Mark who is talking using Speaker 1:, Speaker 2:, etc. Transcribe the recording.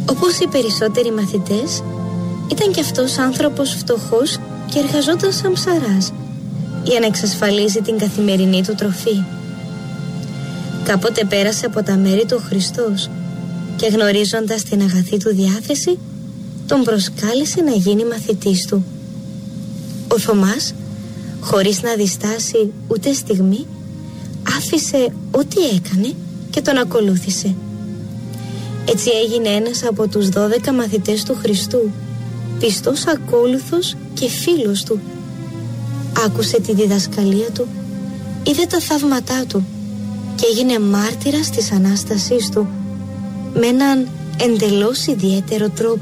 Speaker 1: Όπως οι περισσότεροι μαθητές, ήταν κι αυτός άνθρωπος φτωχός και εργαζόταν σαν ψαράς για να εξασφαλίζει την καθημερινή του τροφή. Κάποτε πέρασε από τα μέρη του ο Χριστός και γνωρίζοντας την αγαθή του διάθεση, τον προσκάλεσε να γίνει μαθητής του. Ο Θωμάς, χωρίς να διστάσει ούτε στιγμή, άφησε ό,τι έκανε και τον ακολούθησε. Έτσι έγινε ένας από τους 12 μαθητές του Χριστού, πιστός ακόλουθος και φίλος του. Άκουσε τη διδασκαλία του, είδε τα θαύματά του και έγινε μάρτυρας της Ανάστασής του με έναν εντελώς ιδιαίτερο τρόπο.